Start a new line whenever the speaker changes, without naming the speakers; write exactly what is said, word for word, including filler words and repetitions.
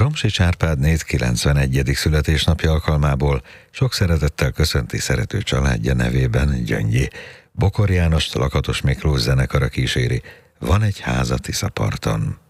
Tomsics Árpádnét kilencvenegyedik születésnapja alkalmából sok szeretettel köszönti szerető családja nevében Gyöngyi. Bokor Jánost Lakatos Miklós zenekara kíséri. Van egy ház a Tiszaparton.